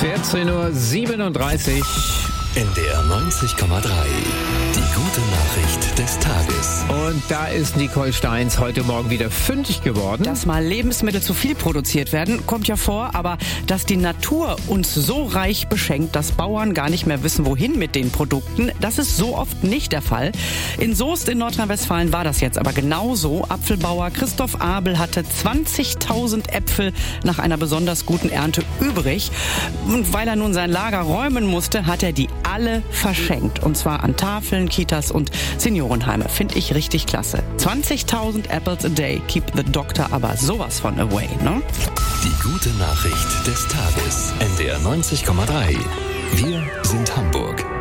14:37 Uhr. NDR 90,3. Die gute Nachricht des Tages. Und da ist Nicole Steins heute Morgen wieder fündig geworden. Dass mal Lebensmittel zu viel produziert werden, kommt ja vor, aber dass die Natur uns so reich beschenkt, dass Bauern gar nicht mehr wissen, wohin mit den Produkten, das ist so oft nicht der Fall. In Soest in Nordrhein-Westfalen war das jetzt aber genauso. Apfelbauer Christoph Abel hatte 20.000 Äpfel nach einer besonders guten Ernte übrig. Und weil er nun sein Lager räumen musste, hat er die alle verschenkt. Und zwar an Tafeln, Kitas und Seniorenheime. Finde ich richtig klasse. 20.000 apples a day keep the doctor aber sowas von away, ne? Die gute Nachricht des Tages. NDR 90,3. Wir sind Hamburg.